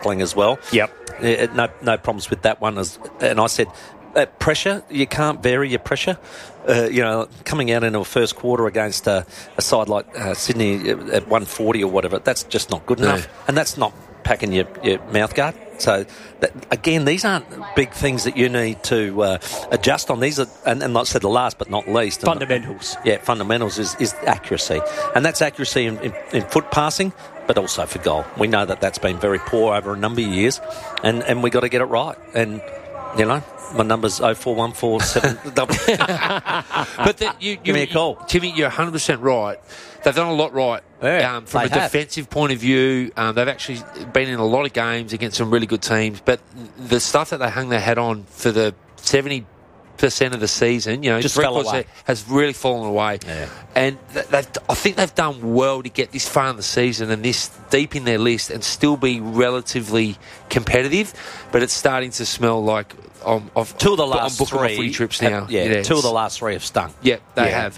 tackling as well. Yep. No problems with that one. And I said, pressure, you can't vary your pressure. Coming out into a first quarter against a side like Sydney at 140 or whatever, that's just not good enough. And that's not packing your mouth guard. So, again, these aren't big things that you need to adjust on. These are, and like I said, the last but not least. Fundamentals. Fundamentals is accuracy. And that's accuracy in foot passing, but also for goal. We know that's been very poor over a number of years, and we got to get it right. And, my number's 04147. But give me a call. Timmy, you're 100% right. They've done a lot right. From a defensive point of view, they've actually been in a lot of games against some really good teams. But the stuff that they hung their hat on for the 70% of the season, just fell away. Has really fallen away. Yeah. And I think they've done well to get this far in the season and this deep in their list and still be relatively competitive. But it's starting to smell like two of the last I'm booking three footy trips now. Two of the last three have stunk. Yeah, they have.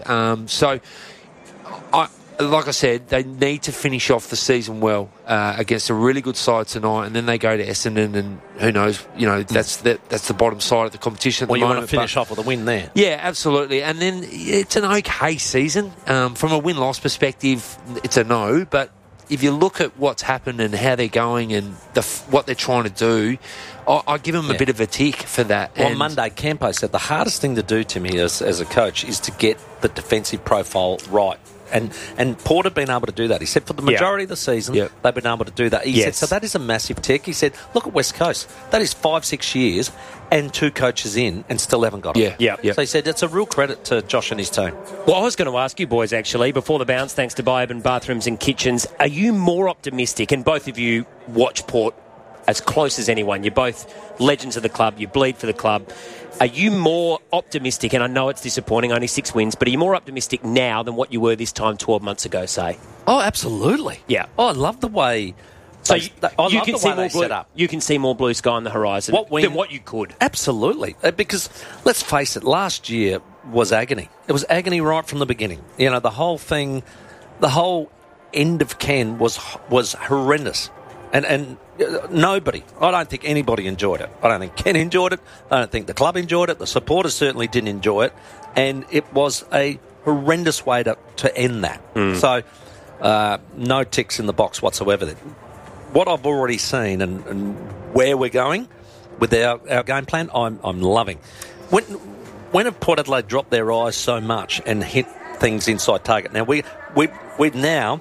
Like I said, they need to finish off the season well against a really good side tonight, and then they go to Essendon, and who knows? That's the bottom side of the competition. You want to finish off with a win there. Yeah, absolutely. And then it's an okay season from a win-loss perspective. It's a no, but if you look at what's happened and how they're going and what they're trying to do, I give them a bit of a tick for that. Well, on Monday, Campo said the hardest thing to do to me as a coach is to get the defensive profile right. And Port have been able to do that. He said for the majority of the season, they've been able to do that. He said, so that is a massive tick. He said, look at West Coast. That is 5-6 years and 2 coaches in and still haven't got it. So he said it's a real credit to Josh and his team. Well, I was going to ask you boys, actually, before the bounce, thanks to Bioban Bathrooms and Kitchens, are you more optimistic, and both of you watch Port as close as anyone, you're both legends of the club, you bleed for the club, are you more optimistic, and I know it's disappointing, only 6 wins, but are you more optimistic now than what you were this time 12 months ago, say? Oh, absolutely. Yeah. Oh, I love the way... So you can see more blue sky on the horizon than what you could. Absolutely. Because, let's face it, last year was agony. It was agony right from the beginning. The whole thing, the whole end of Ken was horrendous. And nobody, I don't think anybody enjoyed it. I don't think Ken enjoyed it. I don't think the club enjoyed it. The supporters certainly didn't enjoy it. And it was a horrendous way to end that. So, no ticks in the box whatsoever. What I've already seen and where we're going with our game plan, I'm loving. When have Port Adelaide dropped their eyes so much and hit things inside target? Now, we've now...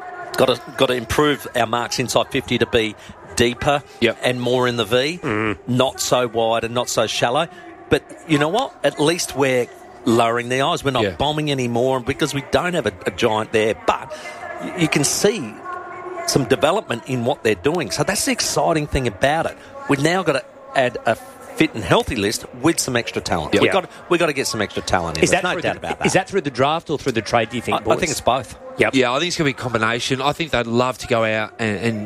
Got to improve our marks inside 50 to be deeper and more in the V, not so wide and not so shallow. But you know what? At least we're lowering the eyes. We're not bombing anymore because we don't have a giant there. But you can see some development in what they're doing. So that's the exciting thing about it. We've now got to add a fit and healthy list with some extra talent. We've got to get some extra talent in. There's no doubt about that. Is that through the draft or through the trade, do you think, boys? I think it's both. Yep. Yeah, I think it's going to be a combination. I think they'd love to go out and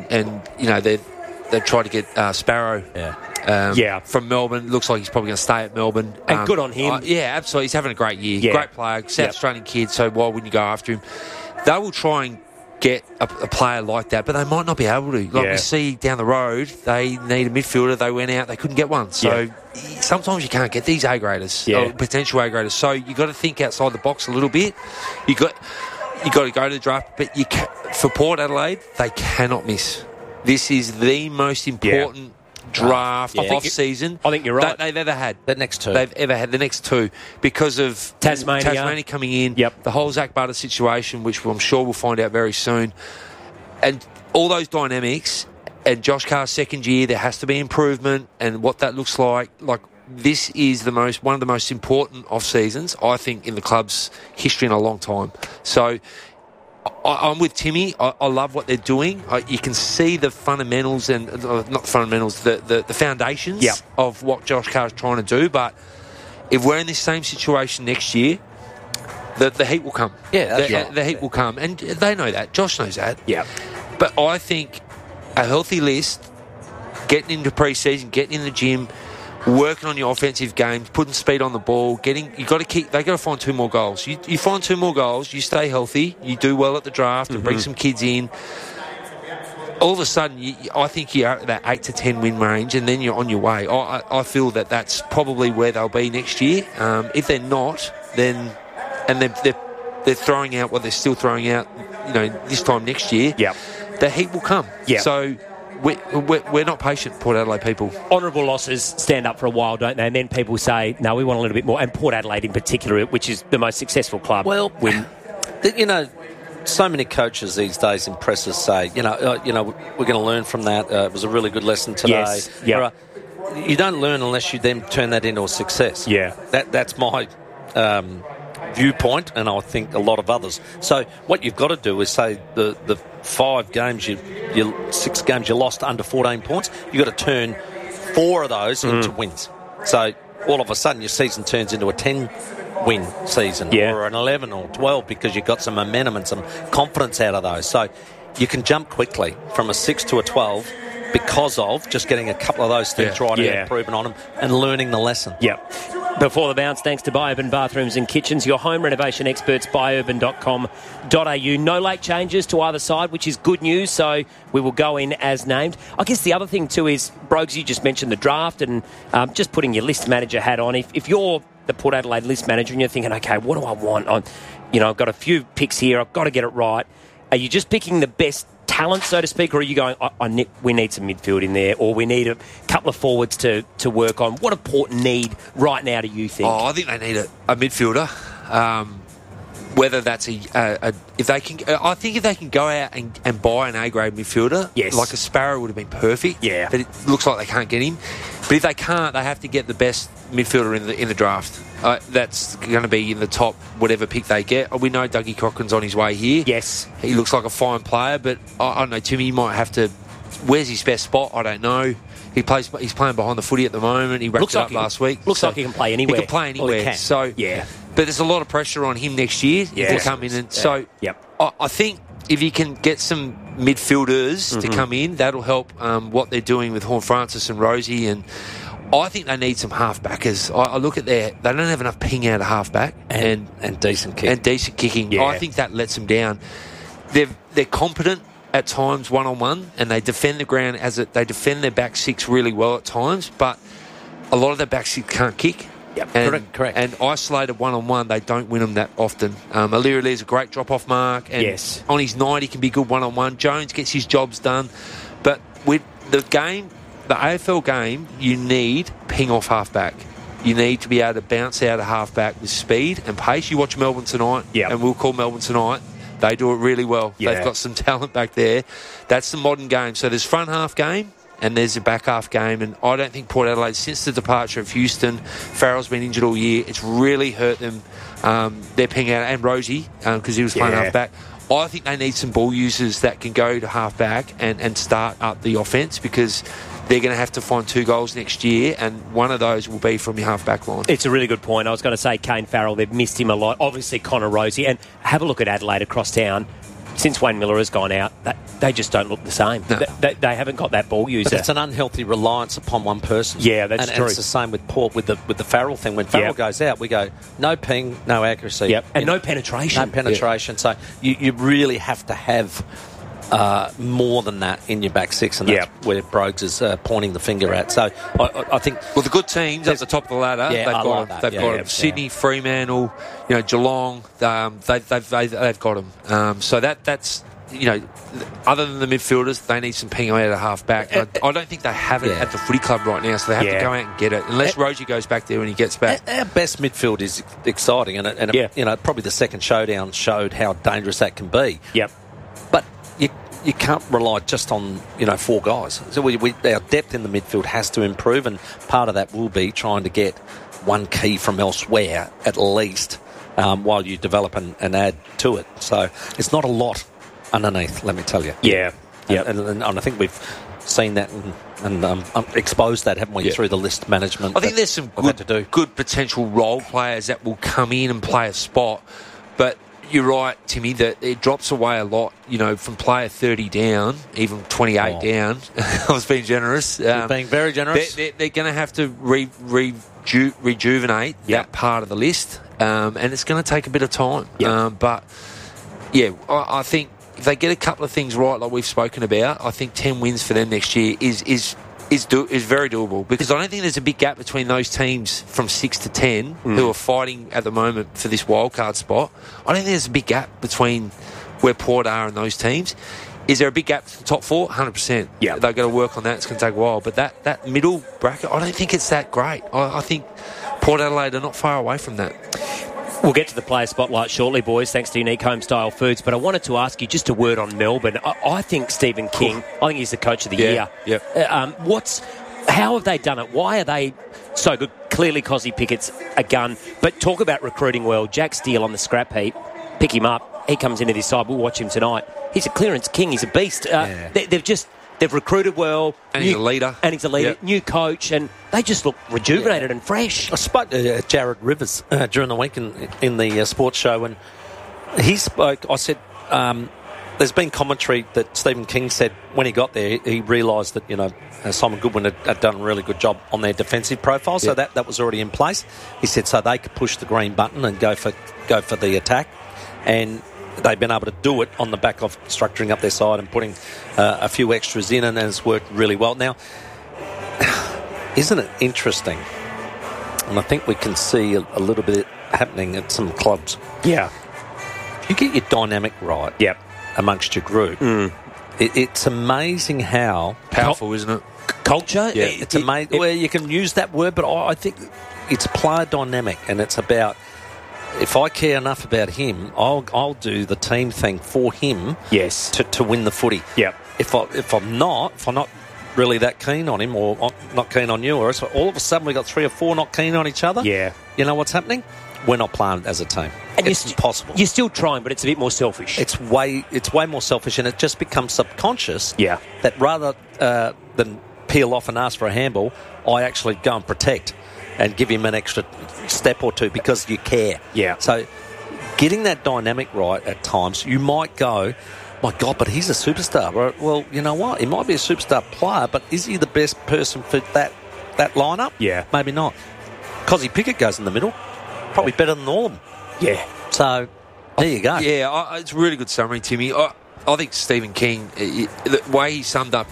they'd try to get Sparrow from Melbourne. Looks like he's probably going to stay at Melbourne. And good on him. Absolutely. He's having a great year. Yeah. Great player. South Australian kid, so why wouldn't you go after him? They will try and get a player like that, but they might not be able to. We see down the road, they need a midfielder. They went out, they couldn't get one. So sometimes you can't get these A-graders, or potential A-graders. So you've got to think outside the box a little bit. You got to go to the draft, but for Port Adelaide, they cannot miss. This is the most important draft off-season I think you're right. They've ever had. The next two. They've ever had the next two because of Tasmania coming in, the whole Zach Butter situation, which I'm sure we'll find out very soon. And all those dynamics, and Josh Carr's second year, there has to be improvement, and what that looks like. Like, this is one of the most important off-seasons, I think, in the club's history in a long time. So I'm with Timmy. I love what they're doing. You can see the fundamentals and not the fundamentals, the foundations of what Josh Carr is trying to do. But if we're in this same situation next year, the heat will come. The heat will come, and they know that. Josh knows that. Yeah. But I think a healthy list, getting into pre-season, getting in the gym, working on your offensive games, putting speed on the ball, they got to find 2 more goals. You find 2 more goals, you stay healthy, you do well at the draft and bring some kids in. all of a sudden, I think you're at that 8 to 10 win range, and then you're on your way. I feel that that's probably where they'll be next year. If they're not, then and they're throwing out what they're still throwing out, this time next year. Yep. The heat will come. Yep. So we're not patient, Port Adelaide people. Honourable losses stand up for a while, don't they? And then people say, no, we want a little bit more. And Port Adelaide in particular, which is the most successful club. Well, so many coaches these days in presses say, we're going to learn from that. It was a really good lesson today. Yes. Yep. You don't learn unless you then turn that into a success. Yeah. That's my viewpoint, and I think a lot of others. So what you've got to do is say the 5 games, 6 games you lost under 14 points, you've got to turn 4 of those into wins. So all of a sudden your season turns into a 10-win season or an 11 or 12 because you've got some momentum and some confidence out of those. So you can jump quickly from a 6 to a 12 because of just getting a couple of those things right and improving on them and learning the lesson. Yep. Before the bounce, thanks to Biourban Bathrooms and Kitchens, your home renovation experts, biourban.com.au. No late changes to either side, which is good news, so we will go in as named. I guess the other thing too is, Brogues, you just mentioned the draft and just putting your list manager hat on. If you're the Port Adelaide list manager and you're thinking, okay, what do I want? I've got a few picks here, I've got to get it right. Are you just picking the best talent, so to speak, or are you going, we need some midfield in there, or we need a couple of forwards to work on? What do Port need right now, do you think? I think they need a midfielder. Whether that's if they can go out and buy an A-grade midfielder, like a Sparrow would have been perfect. Yeah. But it looks like they can't get him. But if they can't, they have to get the best midfielder in the draft. That's going to be in the top whatever pick they get. We know Dougie Cochran's on his way here. Yes. He looks like a fine player, but I don't know, Timmy, you might have to... Where's his best spot? I don't know. He's playing behind the footy at the moment. He wrapped it up last week. Looks like he can play anywhere. He can play anywhere. Well, so, but there's a lot of pressure on him next year if he come in. And so I think if you can get some midfielders to come in, that'll help what they're doing with Horne-Francis and Rosie. And I think they need some half-backers. I look at they don't have enough ping out of half-back. And decent kick. And decent kicking. Yeah. I think that lets them down. They're competent at times one-on-one, and they defend the ground they defend their back six really well at times, but a lot of their back six can't kick. Yep, correct. And isolated one-on-one, they don't win them that often. Alira Lee's a great drop-off mark, and on his night he can be good one-on-one. Jones gets his jobs done, but with the AFL game, you need ping off half-back. You need to be able to bounce out of half-back with speed and pace. You watch Melbourne tonight, and we'll call Melbourne tonight. They do it really well. Yeah. They've got some talent back there. That's the modern game. So there's front half game and there's a back half game. And I don't think Port Adelaide, since the departure of Houston, Farrell's been injured all year. It's really hurt them. They're ping out, and Rosie, because he was playing half back. I think they need some ball users that can go to half back and start up the offence, because they're going to have to find 2 goals next year, and one of those will be from your half-back line. It's a really good point. I was going to say Kane Farrell, they've missed him a lot. Obviously, Connor Rosie. And have a look at Adelaide across town. Since Wayne Miller has gone out, they just don't look the same. No. They haven't got that ball user. But it's an unhealthy reliance upon one person. Yeah, that's true. And it's the same with Port, with the Farrell thing. When Farrell goes out, we go, no ping, no accuracy. Yep. And no penetration. No penetration. So you really have to have... more than that in your back six, and that's where Brogues is pointing the finger at. So I think, well, the good teams at the top of the ladder, they've got them. Sydney, Fremantle, Geelong, they've got them. So that's other than the midfielders, they need some ping out of half back. I don't think they have it at the footy club right now, so they have to go out and get it. Unless Rosie goes back there when he gets back. Our best midfield is exciting, and probably the second showdown showed how dangerous that can be. Yep. But you can't rely just on 4 guys. So our depth in the midfield has to improve, and part of that will be trying to get one key from elsewhere at least, while you develop and add to it. So it's not a lot underneath, let me tell you. Yeah. And I think we've seen that and exposed that, haven't we, through the list management. I think there's some good potential role players that will come in and play a spot, but you're right, Timmy, that it drops away a lot, from player 30 down, even 28 down. I was being generous. You're being very generous. They're going to have to rejuvenate that part of the list, and it's going to take a bit of time. Yep. But, I think if they get a couple of things right, like we've spoken about, I think 10 wins for them next year is very doable, because I don't think there's a big gap between those teams from 6 to 10 who are fighting at the moment for this wildcard spot. I don't think there's a big gap between where Port are and those teams. Is there a big gap to the top 4? 100%. Yeah. They've got to work on that. It's going to take a while. But that middle bracket, I don't think it's that great. I think Port Adelaide are not far away from that. We'll get to the player spotlight shortly, boys, thanks to Unique Home-Style Foods. But I wanted to ask you just a word on Melbourne. I think Stephen King, I think he's the coach of the year. Yeah. How have they done it? Why are they so good? Clearly, Cozzy Pickett's a gun. But talk about recruiting well. Jack Steele on the scrap heap. Pick him up. He comes into this side. We'll watch him tonight. He's a clearance king. He's a beast. They've recruited well. And he's a leader. Yep. New coach. And they just look rejuvenated and fresh. I spoke to Jared Rivers during the week in the sports show, and he spoke. I said, there's been commentary that Stephen King said when he got there, he realised that, Simon Goodwin had done a really good job on their defensive profile, so that was already in place. He said so they could push the green button and go for the attack, and they've been able to do it on the back of structuring up their side and putting a few extras in, and it's worked really well. Now, isn't it interesting? And I think we can see a little bit happening at some clubs. Yeah. If you get your dynamic right amongst your group, it's amazing how... Powerful, isn't it? Culture? Yeah, it's amazing. Well, you can use that word, but I think it's player dynamic, and it's about... If I care enough about him, I'll do the team thing for him. Yes. To win the footy. Yep. If I'm not really that keen on him, or not keen on you, or so all of a sudden we got 3 or 4 not keen on each other. Yeah. You know what's happening? We're not playing as a team. And it's impossible. You're still trying, but it's a bit more selfish. It's way more selfish, and it just becomes subconscious. Yeah. That rather than peel off and ask for a handball, I actually go and protect and give him an extra step or two because you care. Yeah. So getting that dynamic right at times, you might go, my God, but he's a superstar. Well, you know what? He might be a superstar player, but is he the best person for that lineup? Yeah. Maybe not. Cozzy Pickett goes in the middle. Probably better than all of them. Yeah. So there you go. Yeah, it's a really good summary, Timmy. I think Stephen King, the way he summed up...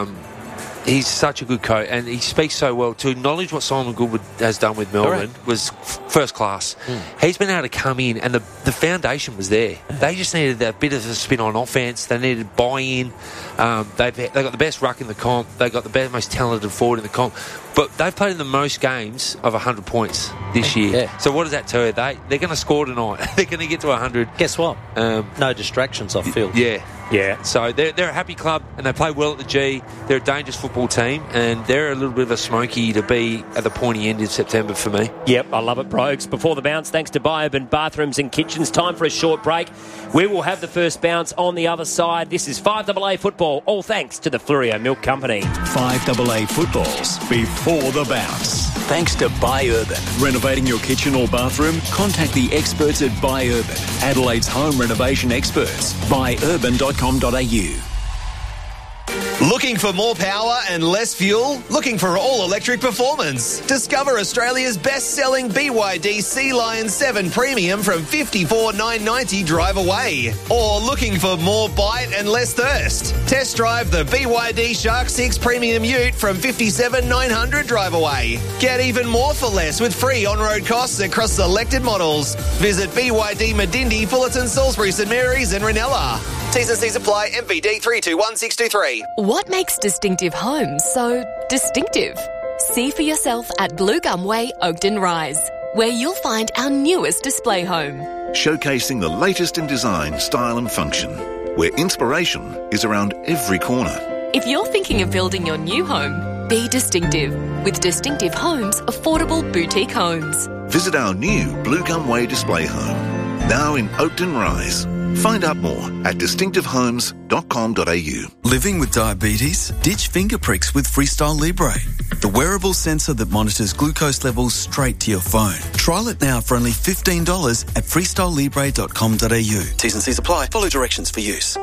he's such a good coach, and he speaks so well. To acknowledge what Simon Goodwin has done with Melbourne was first class. He's been able to come in, and the foundation was there. They just needed a bit of a spin on offense. They needed buy-in. They got the best ruck in the comp. They got the most talented forward in the comp. But they've played in the most games of 100 points this year. Yeah. So what does that tell you? They're going to score tonight. They're going to get to 100. Guess what? No distractions off field. Yeah. Yeah. So they're a happy club, and they play well at the G. They're a dangerous football team, and they're a little bit of a smoky to be at the pointy end in September for me. Yep, I love it, Brogues. Before the bounce, thanks to Bio-Urban Bathrooms and Kitchens. Time for a short break. We will have the first bounce on the other side. This is 5AA Football, all thanks to the Flurio Milk Company. 5AA Footballs before the bounce. Thanks to Bio-Urban. Renovating your kitchen or bathroom? Contact the experts at Bio-Urban, Adelaide's home renovation experts. Buyurban.com.au. Looking for more power and less fuel? Looking for all-electric performance? Discover Australia's best-selling BYD Sea Lion 7 Premium from $54,990 drive away. Or looking for more bite and less thirst? Test drive the BYD Shark 6 Premium Ute from $57,900 drive away. Get even more for less with free on-road costs across selected models. Visit BYD Medindi, Fullerton, Salisbury, St Mary's and Ranella. T's and C's apply. MVD 321623. What makes Distinctive Homes so distinctive? See for yourself at Blue Gum Way, Oakden Rise, where you'll find our newest display home. Showcasing the latest in design, style and function, where inspiration is around every corner. If you're thinking of building your new home, be distinctive with Distinctive Homes Affordable Boutique Homes. Visit our new Blue Gum Way display home, now in Oakden Rise. Find out more at distinctivehomes.com.au. Living with diabetes? Ditch finger pricks with Freestyle Libre, the wearable sensor that monitors glucose levels straight to your phone. Trial it now for only $15 at freestylelibre.com.au. T's and C's apply. Follow directions for use.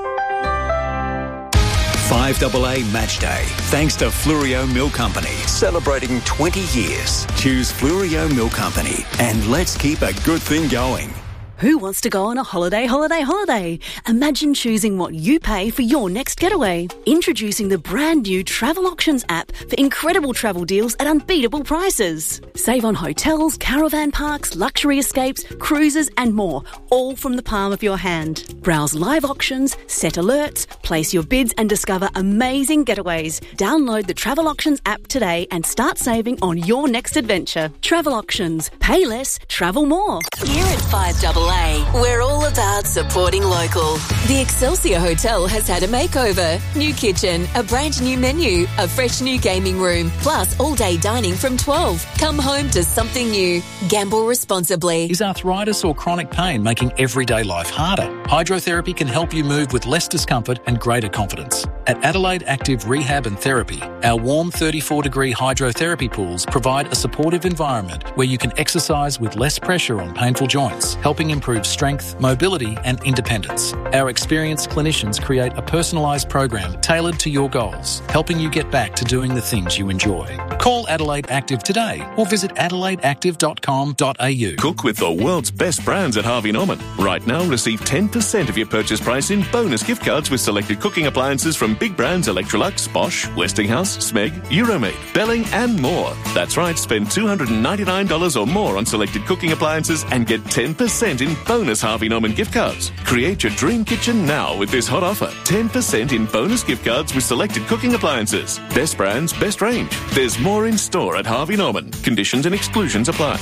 5AA Match Day, thanks to Flurio Milk Company, celebrating 20 years. Choose Flurio Milk Company, and let's keep a good thing going. Who wants to go on a holiday? Imagine choosing what you pay for your next getaway. Introducing the brand new Travel Auctions app for incredible travel deals at unbeatable prices. Save on hotels, caravan parks, luxury escapes, cruises and more, all from the palm of your hand. Browse live auctions, set alerts, place your bids and discover amazing getaways. Download the Travel Auctions app today and start saving on your next adventure. Travel Auctions. Pay less, travel more. Here at 5AA, we're all about supporting local. The Excelsior Hotel has had a makeover. New kitchen, a brand new menu, a fresh new gaming room, plus all-day dining from 12. Come home to something new. Gamble responsibly. Is arthritis or chronic pain making everyday life harder? Hydrotherapy can help you move with less discomfort and greater confidence. At Adelaide Active Rehab and Therapy, our warm 34-degree hydrotherapy pools provide a supportive environment where you can exercise with less pressure on painful joints, helping improve strength, mobility and independence. Our experienced clinicians create a personalised program tailored to your goals, helping you get back to doing the things you enjoy. Call Adelaide Active today or visit adelaideactive.com.au. Cook with the world's best brands at Harvey Norman. Right now, receive 10% of your purchase price in bonus gift cards with selected cooking appliances from big brands Electrolux, Bosch, Westinghouse, Smeg, Euromate, Belling and more. That's right, spend $299 or more on selected cooking appliances and get 10% in bonus Harvey Norman gift cards. Create your dream kitchen now with this hot offer. 10% in bonus gift cards with selected cooking appliances. Best brands, best range. There's more in store at Harvey Norman. Conditions and exclusions apply.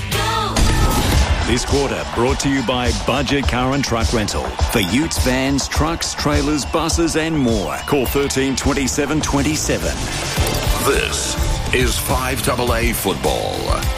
This quarter brought to you by Budget Car and Truck Rental. For utes, vans, trucks, trailers, buses and more. Call 13 27 27. This is 5AA Football.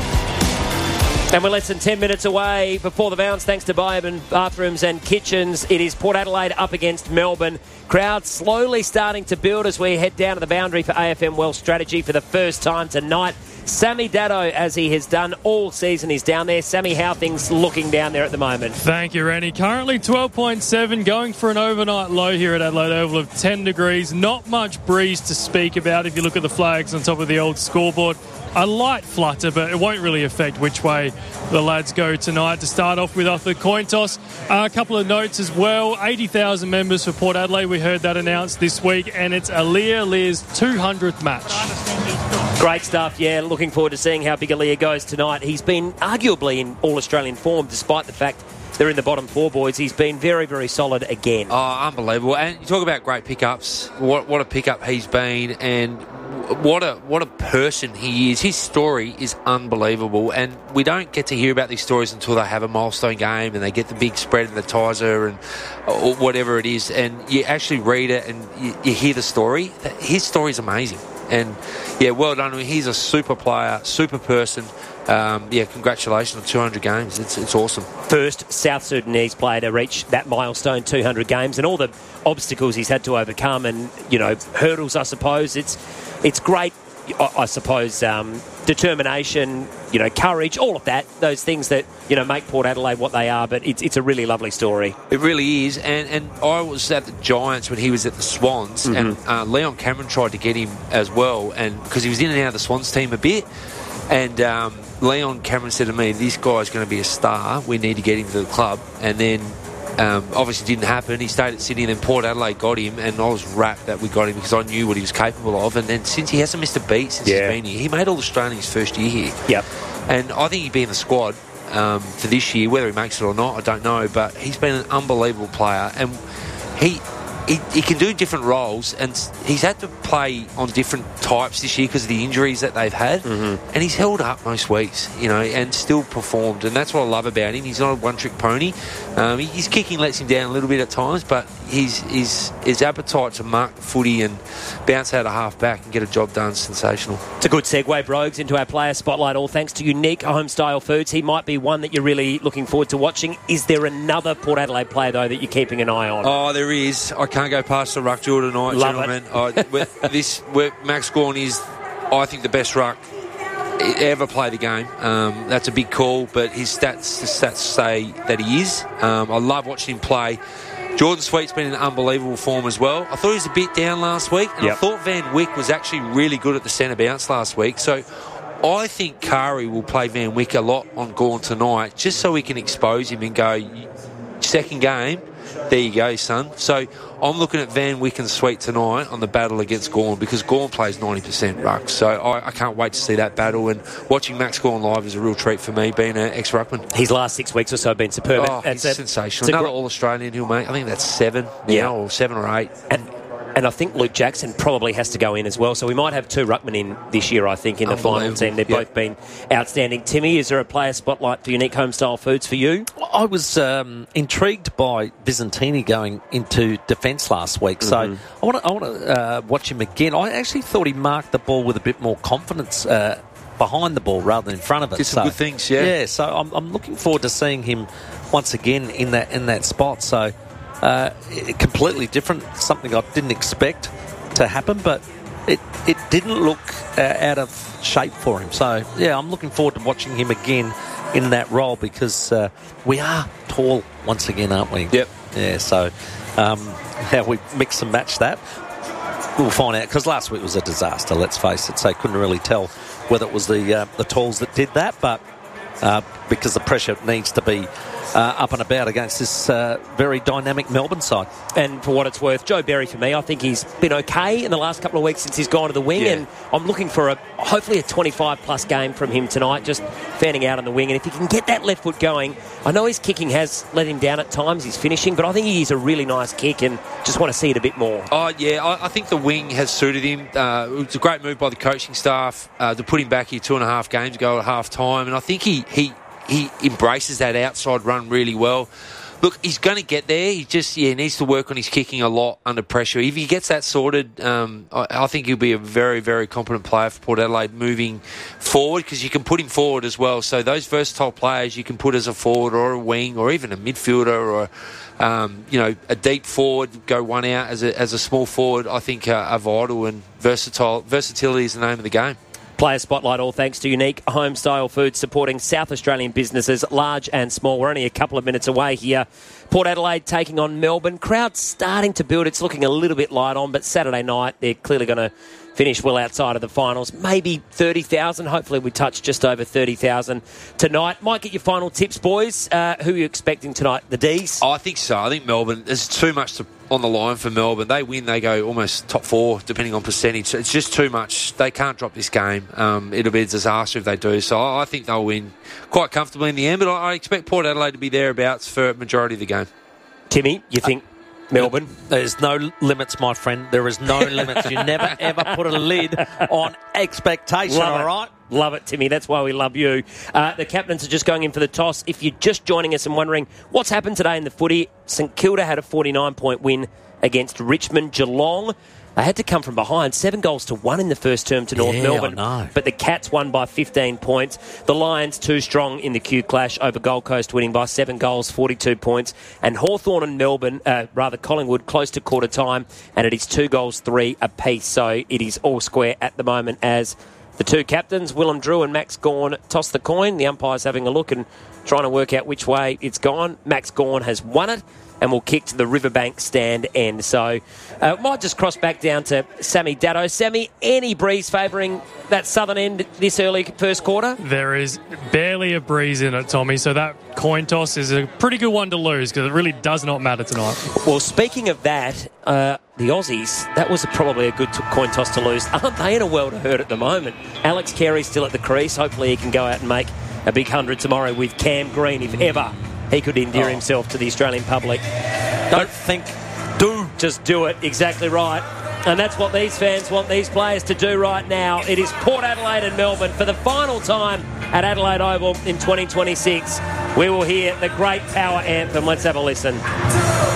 And we're less than 10 minutes away before the bounce, thanks to Bioban Bathrooms and Kitchens. It is Port Adelaide up against Melbourne. Crowd slowly starting to build as we head down to the boundary for AFM Wealth Strategy for the first time tonight. Sammy Dado, as he has done all season, is down there. Sammy, how things looking down there at the moment? Thank you, Randy. Currently 12.7, going for an overnight low here at Adelaide Oval of 10 degrees. Not much breeze to speak about if you look at the flags on top of the old scoreboard. A light flutter, but it won't really affect which way the lads go tonight. To start off with, off the coin toss, a couple of notes as well. 80,000 members for Port Adelaide. We heard that announced this week, and it's Aaliyah Lear's 200th match. Great stuff, yeah. Looking forward to seeing how big Aaliyah goes tonight. He's been arguably in all-Australian form, despite the fact they're in the bottom four, boys. He's been very, very solid again. Oh, unbelievable. And you talk about great pickups. What a pickup he's been, and what a person he is. His story is unbelievable, and we don't get to hear about these stories until they have a milestone game and they get the big spread in the Tizer and or whatever it is, and you actually read it and you hear the story. His story is amazing, and yeah, well done. I mean, he's a super player, super person. Congratulations on 200 games. It's awesome. First South Sudanese player to reach that milestone, 200 games, and all the obstacles he's had to overcome and, hurdles, I suppose. It's great, I suppose, determination, courage, all of that, those things that, make Port Adelaide what they are, but it's a really lovely story. It really is, and I was at the Giants when he was at the Swans, and Leon Cameron tried to get him as well, and because he was in and out of the Swans team a bit, and Leon Cameron said to me, this guy's going to be a star, we need to get him to the club, and then obviously didn't happen. He stayed at Sydney and then Port Adelaide got him, and I was rapt that we got him because I knew what he was capable of, and then since he hasn't missed a beat since he's been here. He made All-Australian his first year here. Yep. And I think he'd be in the squad for this year. Whether he makes it or not, I don't know, but he's been an unbelievable player, and he can do different roles, and he's had to play on different types this year because of the injuries that they've had, and he's held up most weeks, and still performed, and that's what I love about him. He's not a one-trick pony. His kicking lets him down a little bit at times, but his appetite to mark the footy and bounce out a half-back and get a job done is sensational. It's a good segue, Brogues, into our player spotlight, all thanks to Unique Homestyle Foods. He might be one that you're really looking forward to watching. Is there another Port Adelaide player, though, that you're keeping an eye on? Oh, there is. I can't go past the ruck duel tonight, gentlemen. Max Gawn is, I think, the best ruck ever play the game. That's a big call, but the stats say that he is. I love watching him play. Jordan Sweet's been in unbelievable form as well. I thought he was a bit down last week, and I thought Van Wyck was actually really good at the centre bounce last week. So I think Kari will play Van Wyck a lot on Gawn tonight, just so we can expose him and go, second game, there you go, son. So I'm looking at Van Wicken's suite tonight on the battle against Gawn, because Gawn plays 90% ruck. So I can't wait to see that battle, and watching Max Gawn live is a real treat for me, being an ex-ruckman. His last 6 weeks or so have been superb. He's sensational. Another All-Australian he'll make. I think that's 7 now, or 7 or 8. And I think Luke Jackson probably has to go in as well. So we might have 2 ruckmen in this year, I think, in the final team. They've both been outstanding. Timmy, is there a player spotlight for Unique Homestyle Foods for you? I was intrigued by Byzantini going into defence last week. So I want to watch him again. I actually thought he marked the ball with a bit more confidence behind the ball rather than in front of it. Did some good things, yeah. Yeah, so I'm looking forward to seeing him once again in that spot. So... completely different, something I didn't expect to happen, but it didn't look out of shape for him. So, yeah, I'm looking forward to watching him again in that role, because we are tall once again, aren't we? Yep. Yeah, so how we mix and match that, we'll find out, because last week was a disaster, let's face it, so I couldn't really tell whether it was the talls that did that, but because the pressure needs to be up and about against this very dynamic Melbourne side. And for what it's worth, Joe Berry for me, I think he's been okay in the last couple of weeks since he's gone to the wing, and I'm looking for hopefully a 25-plus game from him tonight, just fanning out on the wing. And if he can get that left foot going, I know his kicking has let him down at times, his finishing, but I think he's a really nice kick, and just want to see it a bit more. Oh, yeah, I think the wing has suited him. It was a great move by the coaching staff to put him back here 2.5 games ago at half-time, and I think he embraces that outside run really well. Look, he's going to get there. He just needs to work on his kicking a lot under pressure. If he gets that sorted, I think he'll be a very, very competent player for Port Adelaide moving forward, because you can put him forward as well. So those versatile players you can put as a forward or a wing or even a midfielder or a deep forward, go one out as a small forward, I think are vital, and versatility is the name of the game. Player Spotlight, all thanks to Unique Homestyle Foods, supporting South Australian businesses, large and small. We're only a couple of minutes away here. Port Adelaide taking on Melbourne. Crowd starting to build. It's looking a little bit light on, but Saturday night they're clearly going to finish well outside of the finals. Maybe 30,000. Hopefully we touch just over 30,000 tonight. Might get your final tips, boys. Who are you expecting tonight? The D's? I think so. I think Melbourne, there's too much on the line for Melbourne. They win, they go almost top 4, depending on percentage. It's just too much. They can't drop this game. It'll be a disaster if they do. So I think they'll win quite comfortably in the end, but I expect Port Adelaide to be thereabouts for a majority of the game. Timmy, you think Melbourne? There's no limits, my friend. There is no limits. You never, ever put a lid on expectation, all right? Love it, Timmy. That's why we love you. The captains are just going in for the toss. If you're just joining us and wondering what's happened today in the footy, St Kilda had a 49-point win against Richmond. Geelong, they had to come from behind, 7-1 in the first term to North Melbourne. I know. But the Cats won by 15 points. The Lions too strong in the Q clash over Gold Coast, winning by 7 goals, 42 points. And Hawthorn and Collingwood, close to quarter time, and it is 2 goals, 3 apiece. So it is all square at the moment as the two captains, Willem Drew and Max Gawn, toss the coin. The umpire's having a look and trying to work out which way it's gone. Max Gawn has won it and will kick to the Riverbank stand end. So might just cross back down to Sammy Datto. Sammy, any breeze favouring that southern end this early first quarter? There is barely a breeze in it, Tommy, so that coin toss is a pretty good one to lose, because it really does not matter tonight. Well, speaking of that, the Aussies, that was probably a good coin toss to lose. Aren't they in a world of hurt at the moment? Alex Carey's still at the crease. Hopefully he can go out and make a big 100 tomorrow with Cam Green, if ever he could endear himself to the Australian public. Don't think, do. Just do it. Exactly right. And that's what these fans want these players to do right now. It is Port Adelaide and Melbourne for the final time at Adelaide Oval in 2026. We will hear the great power anthem. Let's have a listen.